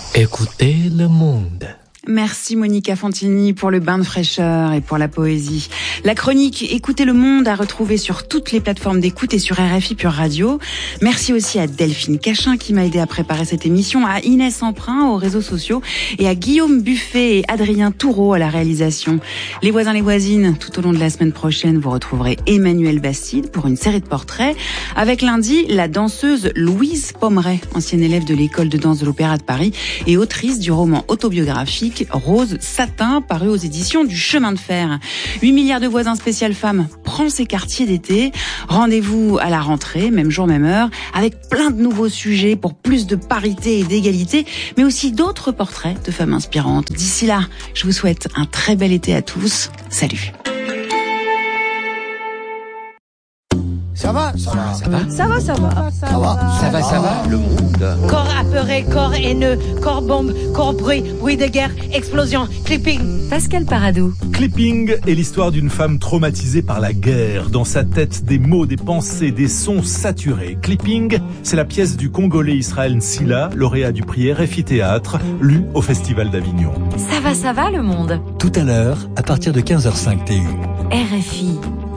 Écoutez le monde. Merci Monica Fantini pour le bain de fraîcheur et pour la poésie. La chronique Écoutez le monde à retrouver sur toutes les plateformes d'écoute et sur RFI Pure Radio. Merci aussi à Delphine Cachin qui m'a aidé à préparer cette émission, à Inès Emprunt aux réseaux sociaux et à Guillaume Buffet et Adrien Toureau à la réalisation. Les voisins, les voisines, tout au long de la semaine prochaine, vous retrouverez Emmanuel Bastide pour une série de portraits. Avec lundi, la danseuse Louise Pommeret, ancienne élève de l'école de danse de l'Opéra de Paris et autrice du roman autobiographique Rose Satin, paru aux éditions du Chemin de Fer. 8 milliards de voisins spécial femmes prend ses quartiers d'été. Rendez-vous à la rentrée, même jour, même heure, avec plein de nouveaux sujets pour plus de parité et d'égalité, mais aussi d'autres portraits de femmes inspirantes. D'ici là, je vous souhaite un très bel été à tous. Salut. Ça va, le monde. Corps apeuré, corps haineux, corps bombe, corps bruit de guerre, explosion, clipping. Pascal Paradou. Clipping est l'histoire d'une femme traumatisée par la guerre. Dans sa tête, des mots, des pensées, des sons saturés. Clipping, c'est la pièce du Congolais Israël Nsila, lauréat du prix RFI Théâtre, lu au Festival d'Avignon. Ça va le monde. Tout à l'heure, à partir de 15h05 TU. RFI.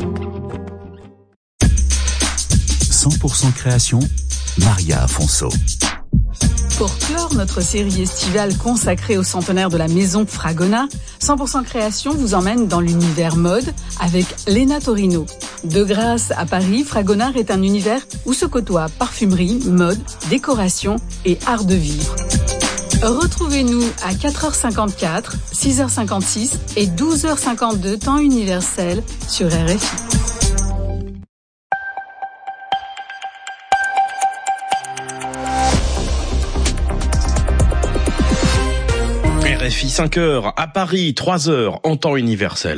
100% création, Maria Afonso. Pour clore notre série estivale consacrée au centenaire de la maison Fragonard, 100% création vous emmène dans l'univers mode avec Léna Torino. De Grasse à Paris, Fragonard est un univers où se côtoient parfumerie, mode, décoration et art de vivre. Retrouvez-nous à 4h54, 6h56 et 12h52 temps universel sur RFI. RFI 5h, à Paris 3h en temps universel.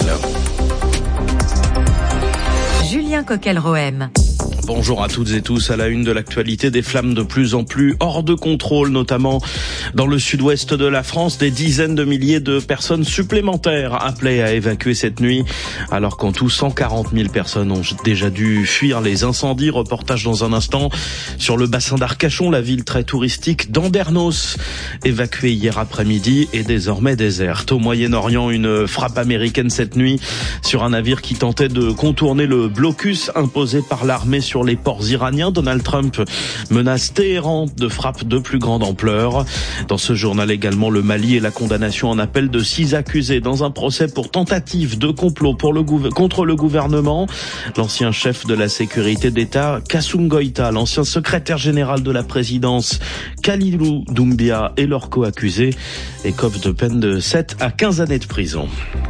Julien Coquel-Rohem. Bonjour à toutes et tous. À la une de l'actualité, des flammes de plus en plus hors de contrôle, notamment dans le sud-ouest de la France. Des dizaines de milliers de personnes supplémentaires appelées à évacuer cette nuit, alors qu'en tout 140 000 personnes ont déjà dû fuir les incendies. Reportage dans un instant sur le bassin d'Arcachon, la ville très touristique d'Andernos, évacuée hier après-midi et désormais déserte. Au Moyen-Orient, une frappe américaine cette nuit sur un navire qui tentait de contourner le blocus imposé par l'armée sur les ports iraniens. Donald Trump menace Téhéran de frappes de plus grande ampleur. Dans ce journal également, le Mali et la condamnation en appel de 6 accusés dans un procès pour tentative de complot contre le gouvernement. L'ancien chef de la sécurité d'État, Kassoum Goïta, l'ancien secrétaire général de la présidence, Khalilou Doumbia et leurs co-accusés écopent de peine de 7 à 15 années de prison.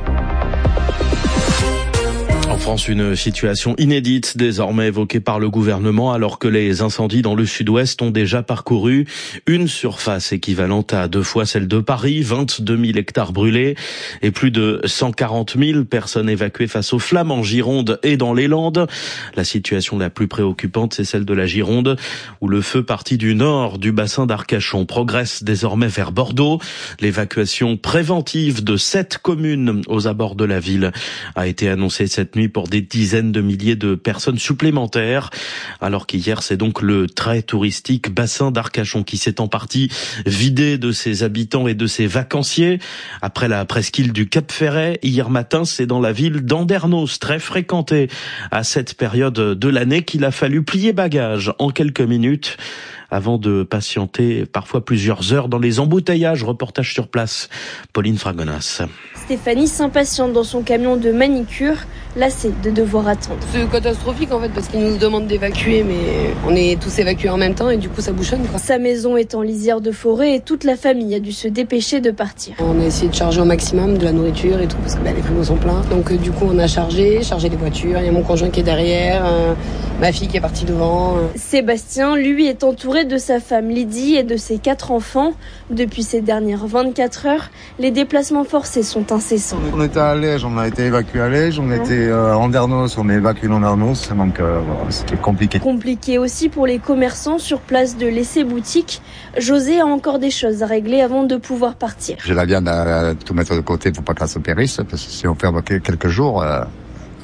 En France, une situation inédite désormais évoquée par le gouvernement alors que les incendies dans le sud-ouest ont déjà parcouru une surface équivalente à 2 fois celle de Paris, 22 000 hectares brûlés et plus de 140 000 personnes évacuées face aux flammes en Gironde et dans les Landes. La situation la plus préoccupante, c'est celle de la Gironde où le feu parti du nord du bassin d'Arcachon progresse désormais vers Bordeaux. L'évacuation préventive de 7 communes aux abords de la ville a été annoncée cette nuit pour des dizaines de milliers de personnes supplémentaires, alors qu'hier c'est donc le très touristique bassin d'Arcachon qui s'est en partie vidé de ses habitants et de ses vacanciers. Après la presqu'île du Cap-Ferret, hier matin c'est dans la ville d'Andernos, très fréquentée à cette période de l'année, qu'il a fallu plier bagages en quelques minutes avant de patienter parfois plusieurs heures dans les embouteillages. Reportage sur place, Pauline Fragonas. Stéphanie s'impatiente dans son camion de manicure, lassée de devoir attendre. C'est catastrophique en fait parce qu'ils nous demandent d'évacuer, mais on est tous évacués en même temps et du coup ça bouchonne quoi. Sa maison est en lisière de forêt et toute la famille a dû se dépêcher de partir. On a essayé de charger au maximum de la nourriture et tout parce que les frigos sont pleins. Donc du coup on a chargé les voitures, il y a mon conjoint qui est derrière, ma fille qui est partie devant. Sébastien, lui, est entouré de sa femme Lydie et de ses 4 enfants. Depuis ces dernières 24 heures, les déplacements forcés sont incessants. On était à Lège, on a été évacué à Lège, on était à Andernos, on est évacué d'Andernos, donc c'était compliqué. Compliqué aussi pour les commerçants sur place de laisser boutique. José a encore des choses à régler avant de pouvoir partir. J'ai la viande à tout mettre de côté pour pas qu'elle se périsse, parce que si on ferme quelques jours,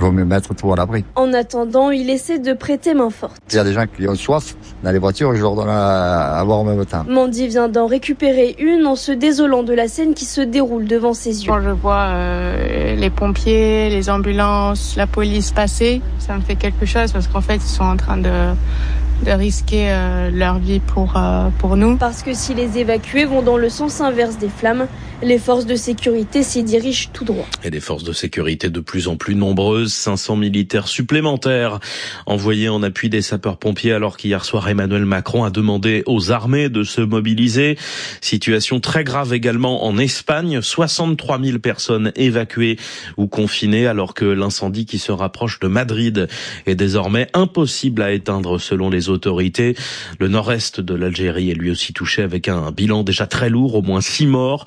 Il vaut mieux mettre tout à l'abri. En attendant, il essaie de prêter main forte. Il y a des gens qui ont soif dans les voitures, je leur donne à boire en même temps. Mandy vient d'en récupérer une en se désolant de la scène qui se déroule devant ses yeux. Quand je vois les pompiers, les ambulances, la police passer, ça me fait quelque chose parce qu'en fait, ils sont en train de risquer leur vie pour nous. Parce que si les évacués vont dans le sens inverse des flammes, les forces de sécurité s'y dirigent tout droit. Et des forces de sécurité de plus en plus nombreuses, 500 militaires supplémentaires envoyés en appui des sapeurs-pompiers alors qu'hier soir Emmanuel Macron a demandé aux armées de se mobiliser. Situation très grave également en Espagne, 63 000 personnes évacuées ou confinées alors que l'incendie qui se rapproche de Madrid est désormais impossible à éteindre selon les autorités. Le nord-est de l'Algérie est lui aussi touché avec un bilan déjà très lourd, au moins 6 morts,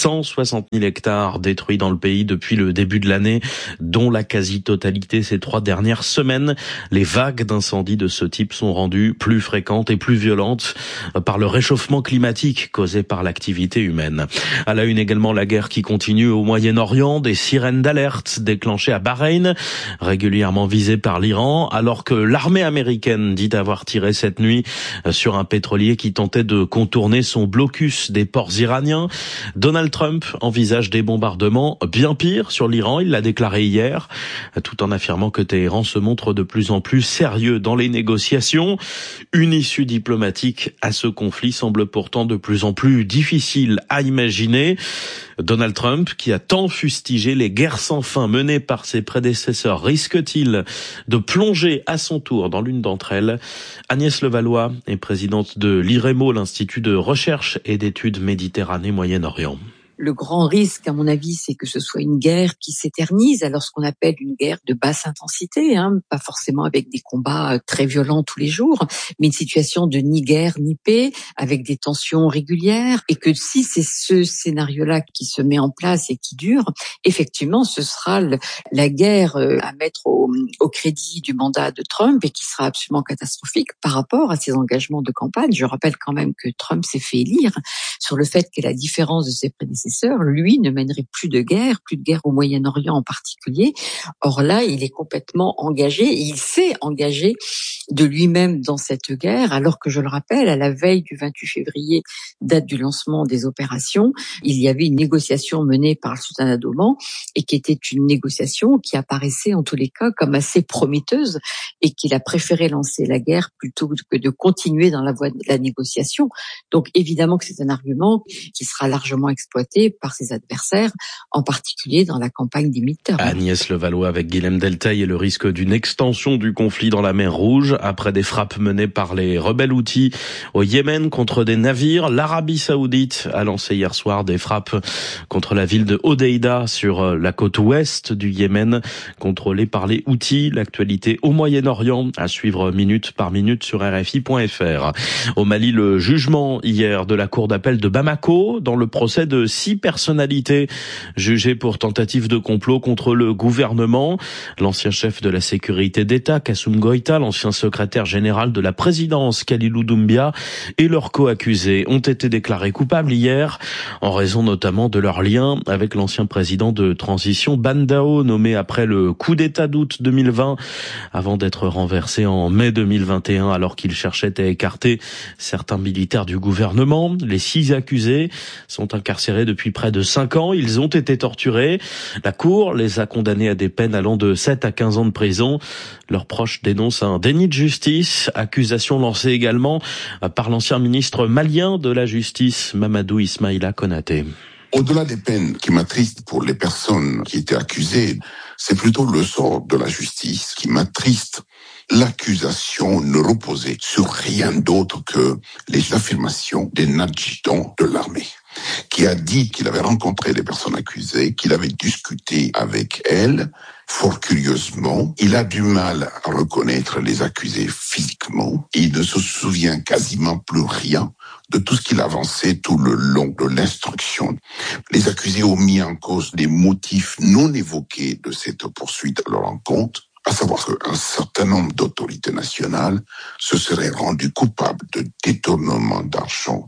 160 000 hectares détruits dans le pays depuis le début de l'année, dont la quasi-totalité ces 3 dernières semaines. Les vagues d'incendies de ce type sont rendues plus fréquentes et plus violentes par le réchauffement climatique causé par l'activité humaine. À la une également, la guerre qui continue au Moyen-Orient, des sirènes d'alerte déclenchées à Bahreïn, régulièrement visées par l'Iran, alors que l'armée américaine dit avoir tiré cette nuit sur un pétrolier qui tentait de contourner son blocus des ports iraniens. Donald Trump envisage des bombardements bien pires sur l'Iran, il l'a déclaré hier, tout en affirmant que Téhéran se montre de plus en plus sérieux dans les négociations. Une issue diplomatique à ce conflit semble pourtant de plus en plus difficile à imaginer. Donald Trump, qui a tant fustigé les guerres sans fin menées par ses prédécesseurs, risque-t-il de plonger à son tour dans l'une d'entre elles? Agnès Levallois est présidente de l'IREMO, l'Institut de recherche et d'études Méditerranée-Moyen-Orient. Le grand risque, à mon avis, c'est que ce soit une guerre qui s'éternise, alors ce qu'on appelle une guerre de basse intensité, pas forcément avec des combats très violents tous les jours, mais une situation de ni guerre ni paix, avec des tensions régulières, et que si c'est ce scénario-là qui se met en place et qui dure, effectivement, ce sera la guerre à mettre au crédit du mandat de Trump et qui sera absolument catastrophique par rapport à ses engagements de campagne. Je rappelle quand même que Trump s'est fait élire sur le fait qu'à la différence de ses prédécesseurs, lui ne mènerait plus de guerre au Moyen-Orient en particulier. Or là, il est complètement engagé et il s'est engagé de lui-même dans cette guerre, alors que, je le rappelle, à la veille du 28 février, date du lancement des opérations, il y avait une négociation menée par le sultanat d'Oman et qui était une négociation qui apparaissait en tous les cas comme assez prometteuse et qu'il a préféré lancer la guerre plutôt que de continuer dans la voie de la négociation. Donc évidemment que c'est un argument qui sera largement exploité par ses adversaires, en particulier dans la campagne des midterms. Agnès Levallois avec Guilhem Deltaï et le risque d'une extension du conflit dans la mer Rouge après des frappes menées par les rebelles houthis au Yémen contre des navires. L'Arabie Saoudite a lancé hier soir des frappes contre la ville de Hodeïda sur la côte ouest du Yémen, contrôlée par les houthis. L'actualité au Moyen-Orient à suivre minute par minute sur RFI.fr. Au Mali, le jugement hier de la cour d'appel de Bamako dans le procès de 6 personnalités jugées pour tentative de complot contre le gouvernement. L'ancien chef de la sécurité d'État, Kassoum Goïta, l'ancien secrétaire général de la présidence, Kalilou Doumbia, et leurs co-accusés ont été déclarés coupables hier, en raison notamment de leur lien avec l'ancien président de transition Ban Dao, nommé après le coup d'État d'août 2020, avant d'être renversé en mai 2021, alors qu'il cherchait à écarter certains militaires du gouvernement. Les 6 accusés sont incarcérés depuis près de 5 ans. Ils ont été torturés. La Cour les a condamnés à des peines allant de 7 à 15 ans de prison. Leurs proches dénoncent un déni de justice. Accusation lancée également par l'ancien ministre malien de la Justice, Mamadou Ismaïla Konaté. Au-delà des peines qui m'attristent pour les personnes qui étaient accusées, c'est plutôt le sort de la justice qui m'attriste. L'accusation ne reposait sur rien d'autre que les affirmations d'un adjudant de l'armée, qui a dit qu'il avait rencontré les personnes accusées, qu'il avait discuté avec elles. Fort curieusement, il a du mal à reconnaître les accusés physiquement. Il ne se souvient quasiment plus rien de tout ce qu'il avançait tout le long de l'instruction. Les accusés ont mis en cause les motifs non évoqués de cette poursuite à leur encontre, à savoir qu'un certain nombre d'autorités nationales se seraient rendues coupables de détournement d'argent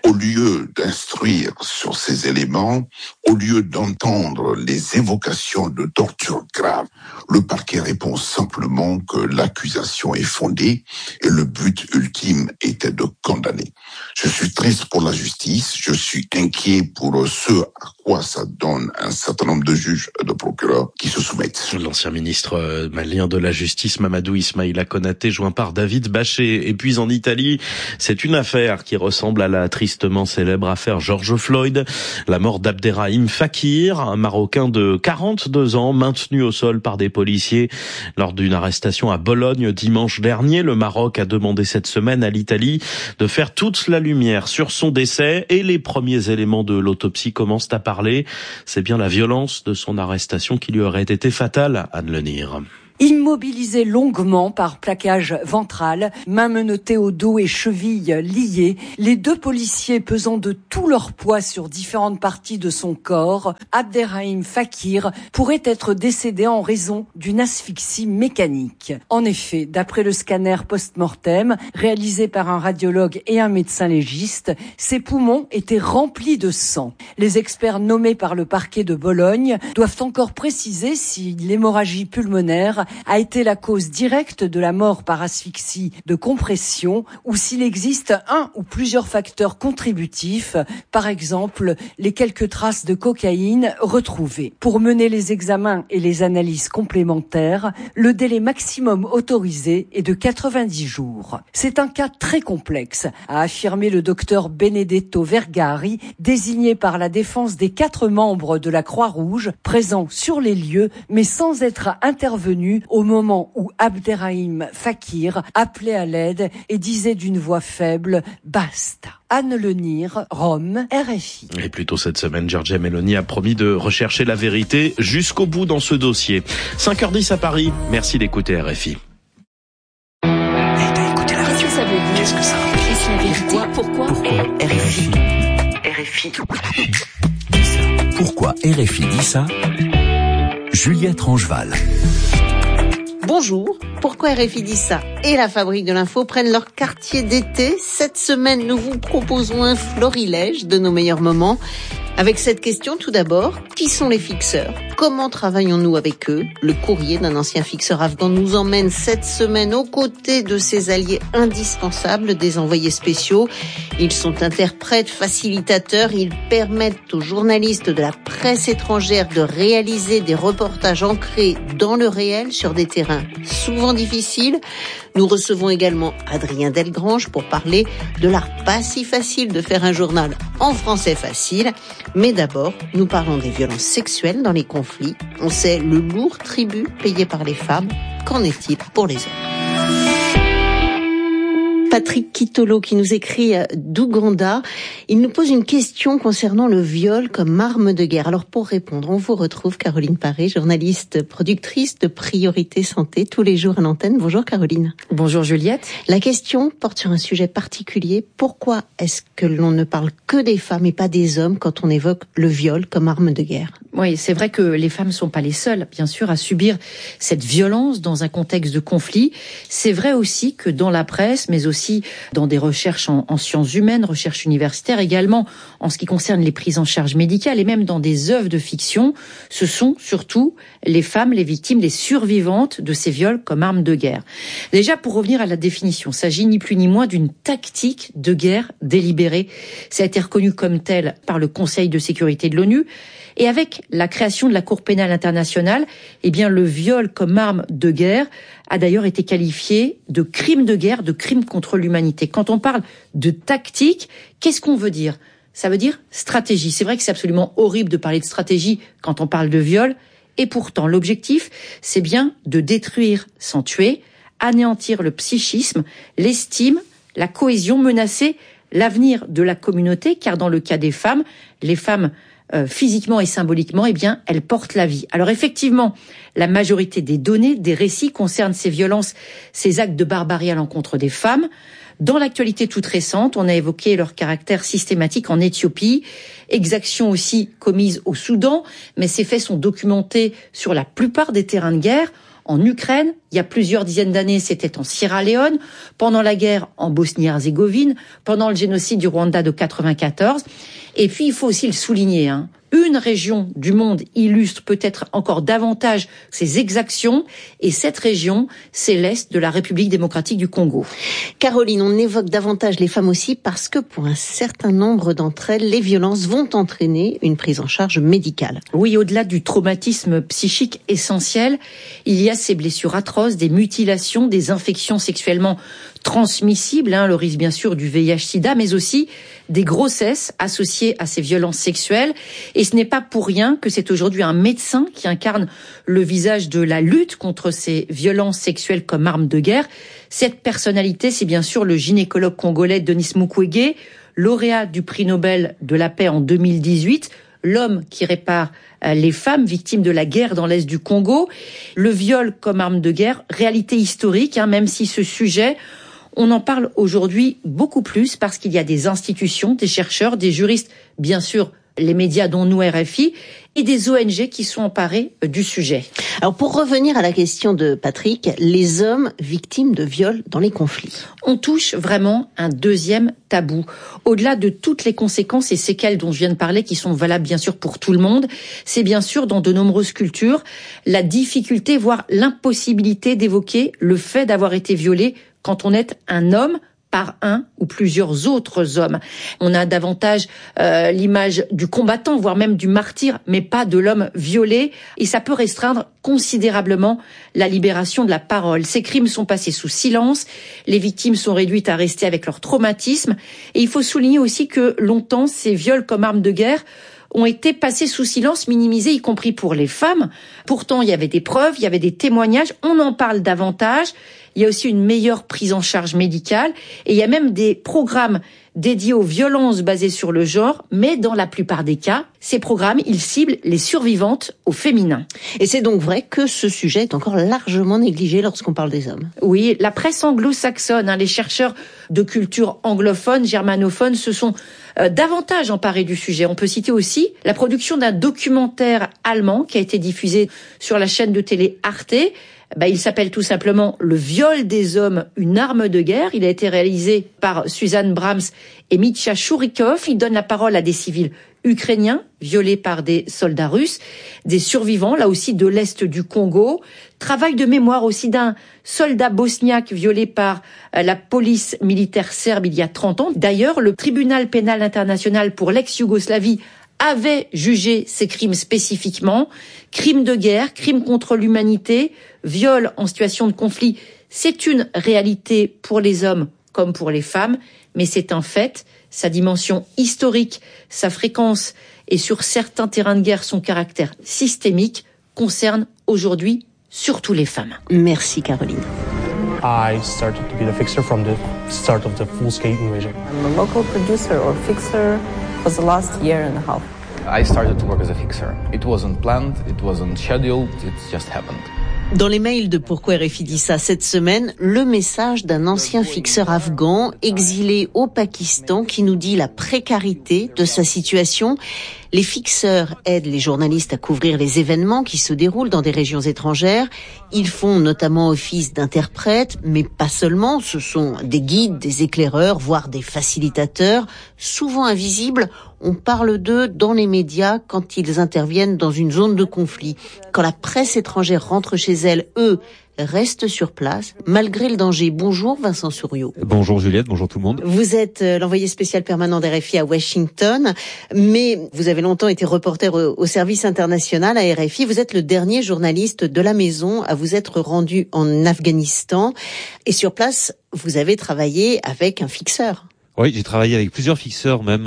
Au lieu d'instruire sur ces éléments, au lieu d'entendre les évocations de torture grave, le parquet répond simplement que l'accusation est fondée et le but ultime était de condamner. Je suis triste pour la justice, je suis inquiet pour ce à quoi ça donne un certain nombre de juges et de procureurs qui se soumettent. L'ancien ministre malien de la Justice, Mamadou Ismaïla Konaté, joint par David Bachet. Et puis en Italie, c'est une affaire qui ressemble à la tristement célèbre affaire George Floyd. La mort d'Abderrahim Fakir, un Marocain de 42 ans, maintenu au sol par des policiers lors d'une arrestation à Bologne dimanche dernier. Le Maroc a demandé cette semaine à l'Italie de faire toute la lumière sur son décès et les premiers éléments de l'autopsie commencent à parler. C'est bien la violence de son arrestation qui lui aurait été fatale, Anne Lenir. Immobilisé longuement par plaquage ventral, mains menottées au dos et chevilles liées, les deux policiers pesant de tout leur poids sur différentes parties de son corps, Abderrahim Fakir pourrait être décédé en raison d'une asphyxie mécanique. En effet, d'après le scanner post-mortem réalisé par un radiologue et un médecin légiste, ses poumons étaient remplis de sang. Les experts nommés par le parquet de Bologne doivent encore préciser si l'hémorragie pulmonaire a été la cause directe de la mort par asphyxie de compression ou s'il existe un ou plusieurs facteurs contributifs, par exemple les quelques traces de cocaïne retrouvées. Pour mener les examens et les analyses complémentaires, le délai maximum autorisé est de 90 jours. C'est un cas très complexe, a affirmé le docteur Benedetto Vergari, désigné par la défense des 4 membres de la Croix-Rouge, présents sur les lieux mais sans être intervenus au moment où Abderrahim Fakir appelait à l'aide et disait d'une voix faible « Basta ». Anne Lenir, Rome, RFI. Et plus tôt cette semaine, Giorgia Meloni a promis de rechercher la vérité jusqu'au bout dans ce dossier. 5h10 à Paris, merci d'écouter RFI. Qu'est-ce que ça veut dire? Qu'est-ce que ça veut dire? Est-ce la vérité? Pourquoi RFI. Pourquoi RFI dit ça? Juliette Rangeval. Bonjour, pourquoi RFI dit ça et la Fabrique de l'Info prennent leur quartier d'été. Cette semaine, nous vous proposons un florilège de nos meilleurs moments. Avec cette question, tout d'abord, qui sont les fixeurs? Comment travaillons-nous avec eux? Le courrier d'un ancien fixeur afghan nous emmène cette semaine aux côtés de ses alliés indispensables, des envoyés spéciaux. Ils sont interprètes, facilitateurs, ils permettent aux journalistes de la presse étrangère de réaliser des reportages ancrés dans le réel sur des terrains souvent difficiles. Nous recevons également Adrien Delgrange pour parler de l'art pas si facile de faire un journal en français facile. Mais d'abord, nous parlons des violences sexuelles dans les conflits. On sait le lourd tribut payé par les femmes. Qu'en est-il pour les hommes? Patrick Kitolo qui nous écrit d'Ouganda. Il nous pose une question concernant le viol comme arme de guerre. Alors pour répondre, on vous retrouve Caroline Paré, journaliste, productrice de Priorité Santé, tous les jours à l'antenne. Bonjour Caroline. Bonjour Juliette. La question porte sur un sujet particulier. Pourquoi est-ce que l'on ne parle que des femmes et pas des hommes quand on évoque le viol comme arme de guerre? Oui, c'est vrai que les femmes ne sont pas les seules, bien sûr, à subir cette violence dans un contexte de conflit. C'est vrai aussi que dans la presse, mais aussi dans des recherches en sciences humaines, recherches universitaires, également en ce qui concerne les prises en charge médicales et même dans des œuvres de fiction, ce sont surtout les femmes, les victimes, les survivantes de ces viols comme armes de guerre. Déjà, pour revenir à la définition, il s'agit ni plus ni moins d'une tactique de guerre délibérée. Ça a été reconnu comme tel par le Conseil de sécurité de l'ONU. Et avec la création de la Cour pénale internationale, eh bien, le viol comme arme de guerre a d'ailleurs été qualifié de crime de guerre, de crime contre l'humanité. Quand on parle de tactique, qu'est-ce qu'on veut dire? Ça veut dire stratégie. C'est vrai que c'est absolument horrible de parler de stratégie quand on parle de viol. Et pourtant, l'objectif, c'est bien de détruire sans tuer, anéantir le psychisme, l'estime, la cohésion, menacer l'avenir de la communauté, car dans le cas des femmes, les femmes physiquement et symboliquement, eh bien, elles portent la vie. Alors effectivement, la majorité des données, des récits concernent ces violences, ces actes de barbarie à l'encontre des femmes. Dans l'actualité toute récente, on a évoqué leur caractère systématique en Éthiopie, exactions aussi commises au Soudan, mais ces faits sont documentés sur la plupart des terrains de guerre. en Ukraine. Il y a plusieurs dizaines d'années, c'était en Sierra Leone. Pendant la guerre en Bosnie-Herzégovine. Pendant le génocide du Rwanda de 94. Et puis, il faut aussi le souligner, une région du monde illustre peut-être encore davantage ces exactions, et cette région, c'est l'Est de la République démocratique du Congo. Caroline, on évoque davantage les femmes aussi parce que pour un certain nombre d'entre elles, les violences vont entraîner une prise en charge médicale. Oui, au-delà du traumatisme psychique essentiel, il y a ces blessures atroces, des mutilations, des infections sexuellement transmissibles, le risque bien sûr du VIH/SIDA, mais aussi des grossesses associées à ces violences sexuelles. Et ce n'est pas pour rien que c'est aujourd'hui un médecin qui incarne le visage de la lutte contre ces violences sexuelles comme arme de guerre. Cette personnalité, c'est bien sûr le gynécologue congolais Denis Mukwege, lauréat du prix Nobel de la paix en 2018, l'homme qui répare les femmes victimes de la guerre dans l'Est du Congo. Le viol comme arme de guerre, réalité historique, même si ce sujet, on en parle aujourd'hui beaucoup plus parce qu'il y a des institutions, des chercheurs, des juristes, bien sûr, les médias dont nous RFI, et des ONG qui sont emparés du sujet. Alors pour revenir à la question de Patrick, les hommes victimes de viols dans les conflits. On touche vraiment un deuxième tabou. Au-delà de toutes les conséquences et séquelles dont je viens de parler, qui sont valables bien sûr pour tout le monde, c'est bien sûr dans de nombreuses cultures la difficulté, voire l'impossibilité d'évoquer le fait d'avoir été violé quand on est un homme par un ou plusieurs autres hommes. On a davantage l'image du combattant, voire même du martyr, mais pas de l'homme violé. Et ça peut restreindre considérablement la libération de la parole. Ces crimes sont passés sous silence. Les victimes sont réduites à rester avec leur traumatisme. Et il faut souligner aussi que longtemps, ces viols comme armes de guerre ont été passés sous silence, minimisés, y compris pour les femmes. Pourtant, il y avait des preuves, il y avait des témoignages, on en parle davantage. Il y a aussi une meilleure prise en charge médicale et il y a même des programmes dédiés aux violences basées sur le genre, mais dans la plupart des cas, ces programmes, ils ciblent les survivantes au féminin. Et c'est donc vrai que ce sujet est encore largement négligé lorsqu'on parle des hommes. Oui, la presse anglo-saxonne, les chercheurs de culture anglophone, germanophone, se sont davantage emparés du sujet. On peut citer aussi la production d'un documentaire allemand qui a été diffusé sur la chaîne de télé Arte. Il s'appelle tout simplement « Le viol des hommes, une arme de guerre ». Il a été réalisé par Suzanne Brahms et Mitya Chourikov. Il donne la parole à des civils ukrainiens violés par des soldats russes, des survivants, là aussi de l'Est du Congo. Travail de mémoire aussi d'un soldat bosniaque violé par la police militaire serbe il y a 30 ans. D'ailleurs, le tribunal pénal international pour l'ex-Yougoslavie avait jugé ces crimes spécifiquement. Crimes de guerre, crimes contre l'humanité, viol en situation de conflit, c'est une réalité pour les hommes comme pour les femmes, mais c'est un fait. Sa dimension historique, sa fréquence et sur certains terrains de guerre son caractère systémique concerne aujourd'hui surtout les femmes. Merci Caroline. I started to be the fixer from the start of the full-scale invasion. I'm a local producer or fixer for the last year and a half. I started to work as a fixer. It wasn't planned, it wasn't scheduled, it just happened. Dans les mails de Pourquoi RFI dit ça cette semaine, le message d'un ancien fixeur afghan exilé au Pakistan qui nous dit la précarité de sa situation. Les fixeurs aident les journalistes à couvrir les événements qui se déroulent dans des régions étrangères. Ils font notamment office d'interprètes, mais pas seulement. Ce sont des guides, des éclaireurs, voire des facilitateurs, souvent invisibles. On parle d'eux dans les médias quand ils interviennent dans une zone de conflit. Quand la presse étrangère rentre chez elle, eux restent sur place, malgré le danger. Bonjour Vincent Souriau. Bonjour Juliette, bonjour tout le monde. Vous êtes l'envoyé spécial permanent d'RFI à Washington, mais vous avez longtemps été reporter au service international à RFI. Vous êtes le dernier journaliste de la maison à vous être rendu en Afghanistan. Et sur place, vous avez travaillé avec un fixeur. Oui, j'ai travaillé avec plusieurs fixeurs même.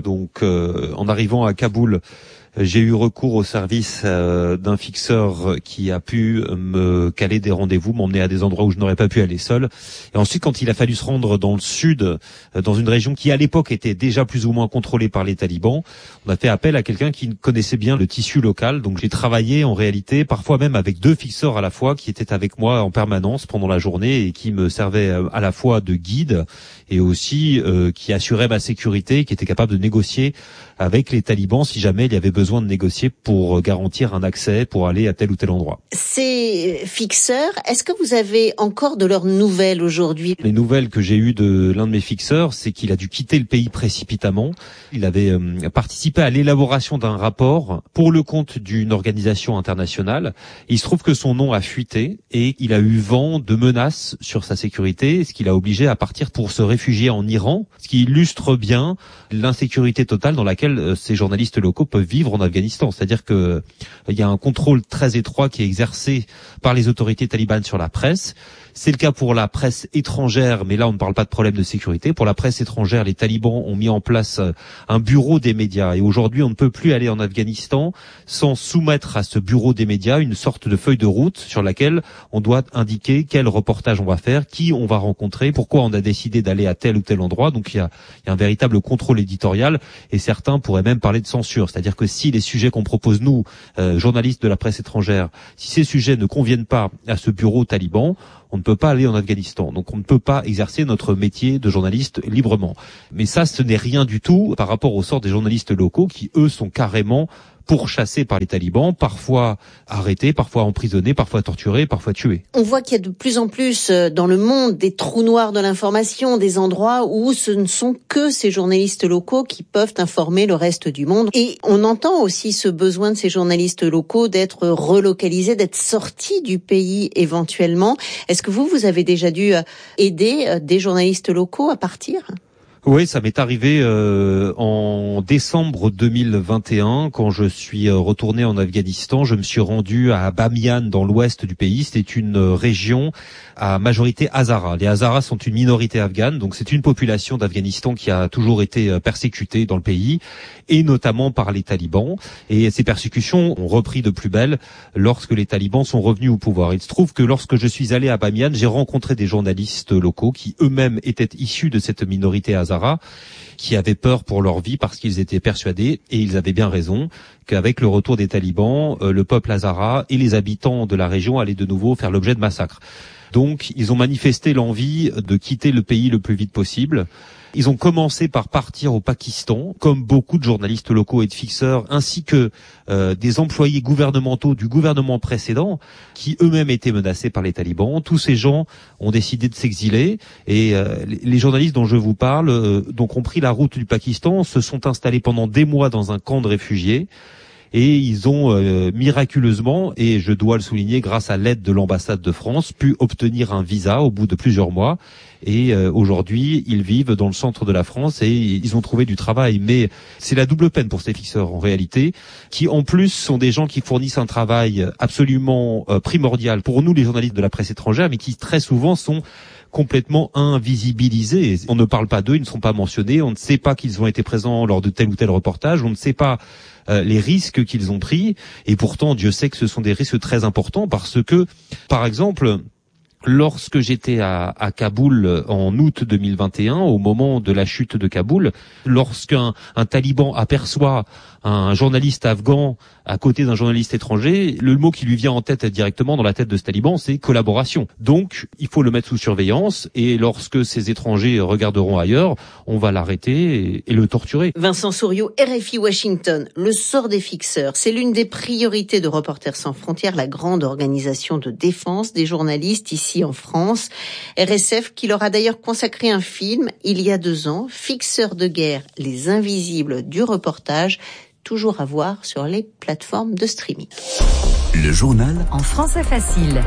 En arrivant à Kaboul, j'ai eu recours au service d'un fixeur qui a pu me caler des rendez-vous, m'emmener à des endroits où je n'aurais pas pu aller seul. Et ensuite, quand il a fallu se rendre dans le sud, dans une région qui à l'époque était déjà plus ou moins contrôlée par les talibans, on a fait appel à quelqu'un qui connaissait bien le tissu local. Donc j'ai travaillé en réalité, parfois même avec 2 fixeurs à la fois qui étaient avec moi en permanence pendant la journée et qui me servaient à la fois de guide et aussi qui assurait ma sécurité, qui était capable de négocier avec les talibans si jamais il y avait besoin de négocier pour garantir un accès pour aller à tel ou tel endroit. Ces fixeurs, est-ce que vous avez encore de leurs nouvelles aujourd'hui? Les nouvelles que j'ai eues de l'un de mes fixeurs, c'est qu'il a dû quitter le pays précipitamment. Il avait participé à l'élaboration d'un rapport pour le compte d'une organisation internationale. Il se trouve que son nom a fuité et il a eu vent de menaces sur sa sécurité, ce qui l'a obligé à partir pour se réfugier en Iran, ce qui illustre bien l'insécurité totale dans laquelle ces journalistes locaux peuvent vivre en Afghanistan. C'est-à-dire que il y a un contrôle très étroit qui est exercé par les autorités talibanes sur la presse. C'est le cas pour la presse étrangère, mais là on ne parle pas de problème de sécurité. Pour la presse étrangère, les talibans ont mis en place un bureau des médias et aujourd'hui on ne peut plus aller en Afghanistan sans soumettre à ce bureau des médias une sorte de feuille de route sur laquelle on doit indiquer quel reportage on va faire, qui on va rencontrer, pourquoi on a décidé d'aller à tel ou tel endroit. Donc il y a un véritable contrôle éditorial et certains pourraient même parler de censure. C'est-à-dire que si les sujets qu'on propose nous, journalistes de la presse étrangère, si ces sujets ne conviennent pas à ce bureau taliban, on ne peut pas aller en Afghanistan. Donc on ne peut pas exercer notre métier de journaliste librement. Mais ça, ce n'est rien du tout par rapport au sort des journalistes locaux qui, eux, sont carrément pourchassés par les talibans, parfois arrêtés, parfois emprisonnés, parfois torturés, parfois tués. On voit qu'il y a de plus en plus dans le monde des trous noirs de l'information, des endroits où ce ne sont que ces journalistes locaux qui peuvent informer le reste du monde. Et on entend aussi ce besoin de ces journalistes locaux d'être relocalisés, d'être sortis du pays éventuellement. Est-ce que vous avez déjà dû aider des journalistes locaux à partir ? Oui, ça m'est arrivé en décembre 2021 quand je suis retourné en Afghanistan. Je me suis rendu à Bamiyan dans l'ouest du pays. C'est une région à majorité Hazara. Les Hazaras sont une minorité afghane, donc c'est une population d'Afghanistan qui a toujours été persécutée dans le pays et notamment par les talibans. Et ces persécutions ont repris de plus belle lorsque les talibans sont revenus au pouvoir. Il se trouve que lorsque je suis allé à Bamiyan, j'ai rencontré des journalistes locaux qui eux-mêmes étaient issus de cette minorité Hazara, qui avaient peur pour leur vie parce qu'ils étaient persuadés, et ils avaient bien raison, qu'avec le retour des talibans, le peuple Hazara et les habitants de la région allaient de nouveau faire l'objet de massacres. Donc, ils ont manifesté l'envie de quitter le pays le plus vite possible. Ils ont commencé par partir au Pakistan, comme beaucoup de journalistes locaux et de fixeurs, ainsi que des employés gouvernementaux du gouvernement précédent, qui eux-mêmes étaient menacés par les talibans. Tous ces gens ont décidé de s'exiler, et les journalistes dont je vous parle, donc ont pris la route du Pakistan, se sont installés pendant des mois dans un camp de réfugiés. Et ils ont miraculeusement, et je dois le souligner, grâce à l'aide de l'ambassade de France, pu obtenir un visa au bout de plusieurs mois. Et aujourd'hui, ils vivent dans le centre de la France et ils ont trouvé du travail. Mais c'est la double peine pour ces fixeurs, en réalité, qui en plus sont des gens qui fournissent un travail absolument primordial pour nous, les journalistes de la presse étrangère, mais qui très souvent sont complètement invisibilisés. On ne parle pas d'eux, ils ne sont pas mentionnés, on ne sait pas qu'ils ont été présents lors de tel ou tel reportage, on ne sait pas les risques qu'ils ont pris, et pourtant Dieu sait que ce sont des risques très importants parce que, par exemple, lorsque j'étais à Kaboul en août 2021, au moment de la chute de Kaboul, lorsqu'un taliban aperçoit un journaliste afghan à côté d'un journaliste étranger, le mot qui lui vient en tête directement dans la tête de ce taliban, c'est collaboration. Donc, il faut le mettre sous surveillance, et lorsque ces étrangers regarderont ailleurs, on va l'arrêter et le torturer. Vincent Souriau, RFI Washington. Le sort des fixeurs, c'est l'une des priorités de Reporters sans frontières, la grande organisation de défense des journalistes ici en France. RSF qui leur a d'ailleurs consacré un film il y a 2 ans, Fixeurs de guerre, les invisibles du reportage, toujours à voir sur les plateformes de streaming. Le journal en français facile.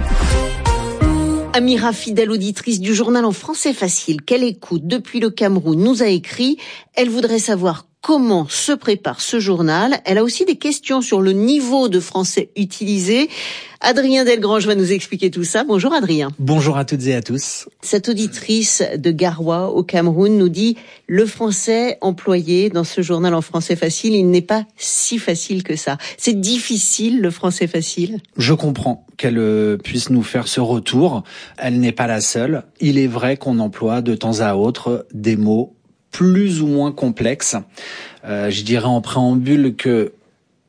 Amira, fidèle auditrice du journal en français facile, qu'elle écoute depuis le Cameroun, nous a écrit. Elle voudrait savoir comment se prépare ce journal. Elle a aussi des questions sur le niveau de français utilisé. Adrien Delgrange va nous expliquer tout ça. Bonjour Adrien. Bonjour à toutes et à tous. Cette auditrice de Garoua au Cameroun nous dit « Le français employé dans ce journal en français facile, il n'est pas si facile que ça. C'est difficile le français facile ?» Je comprends qu'elle puisse nous faire ce retour. Elle n'est pas la seule. Il est vrai qu'on emploie de temps à autre des mots plus ou moins complexes. Je dirais en préambule que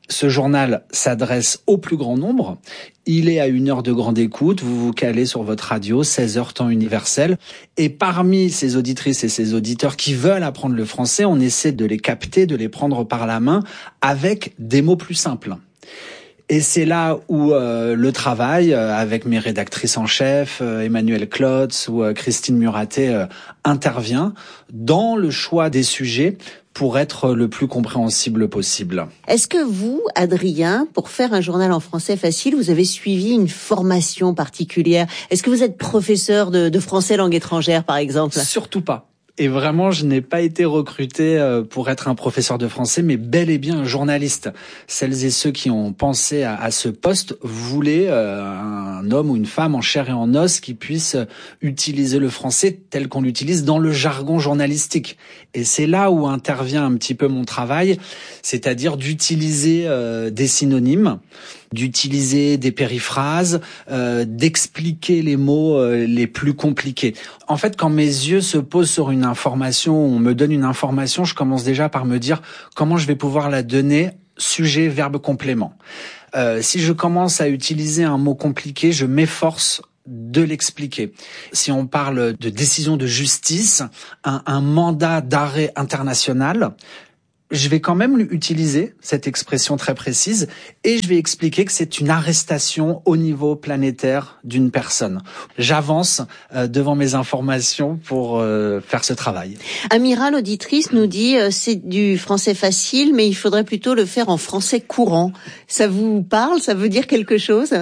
Ce journal s'adresse au plus grand nombre. Il est à 1 heure de grande écoute. Vous vous calez sur votre radio, 16h temps universel. Et parmi ces auditrices et ces auditeurs qui veulent apprendre le français, on essaie de les capter, de les prendre par la main avec des mots plus simples. Et c'est là où le travail avec mes rédactrices en chef, Emmanuelle Klotz ou Christine Muraté, intervient dans le choix des sujets pour être le plus compréhensible possible. Est-ce que vous, Adrien, pour faire un journal en français facile, vous avez suivi une formation particulière? Est-ce que vous êtes professeur de français langue étrangère, par exemple? Surtout pas. Et vraiment, je n'ai pas été recruté pour être un professeur de français, mais bel et bien un journaliste. Celles et ceux qui ont pensé à ce poste voulaient un homme ou une femme en chair et en os qui puisse utiliser le français tel qu'on l'utilise dans le jargon journalistique. Et c'est là où intervient un petit peu mon travail, c'est-à-dire d'utiliser des synonymes, d'utiliser des périphrases, d'expliquer les mots les plus compliqués. En fait, quand mes yeux se posent sur une information, on me donne une information, je commence déjà par me dire comment je vais pouvoir la donner, sujet, verbe, complément. Si je commence à utiliser un mot compliqué, je m'efforce de l'expliquer. Si on parle de décision de justice, un mandat d'arrêt international, je vais quand même utiliser cette expression très précise et je vais expliquer que c'est une arrestation au niveau planétaire d'une personne. J'avance devant mes informations pour faire ce travail. Amira, l'auditrice, nous dit c'est du français facile, mais il faudrait plutôt le faire en français courant. Ça vous parle? Ça veut dire quelque chose?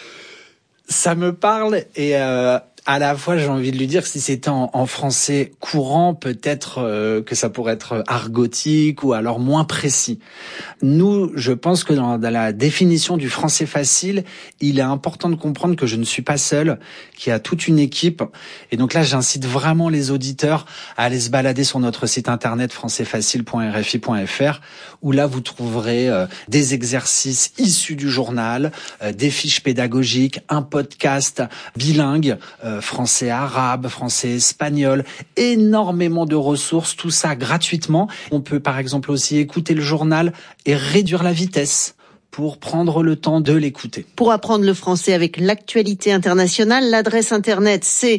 Ça me parle et à la fois, j'ai envie de lui dire que si c'était en français courant, peut-être que ça pourrait être argotique ou alors moins précis. Nous, je pense que dans la définition du français facile, il est important de comprendre que je ne suis pas seul, qu'il y a toute une équipe. Et donc là, j'incite vraiment les auditeurs à aller se balader sur notre site internet françaisfacile.rfi.fr où là, vous trouverez des exercices issus du journal, des fiches pédagogiques, un podcast bilingue, français arabe, français espagnol, énormément de ressources, tout ça gratuitement. On peut par exemple aussi écouter le journal et réduire la vitesse pour prendre le temps de l'écouter. Pour apprendre le français avec l'actualité internationale, l'adresse internet c'est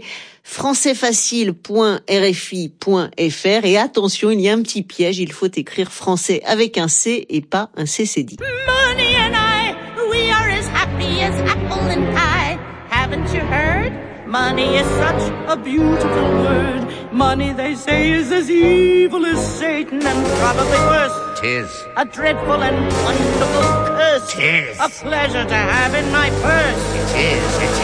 françaisfacile.rfi.fr et attention, il y a un petit piège, il faut écrire français avec un C et pas un CCD. Money and I, we are as happy as apple and pie. Haven't you heard? Money is such a beautiful word. Money, they say, is as evil as Satan and probably worse. 'Tis A dreadful and wonderful curse. 'Tis A pleasure to have in my purse. It is.